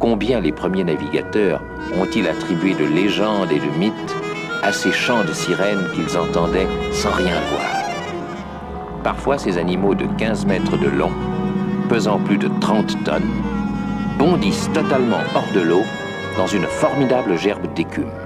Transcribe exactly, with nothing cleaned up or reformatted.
combien les premiers navigateurs ont-ils attribué de légendes et de mythes à ces chants de sirènes qu'ils entendaient sans rien voir. Parfois, ces animaux de quinze mètres de long, pesant plus de trente tonnes, bondissent totalement hors de l'eau dans une formidable gerbe d'écume.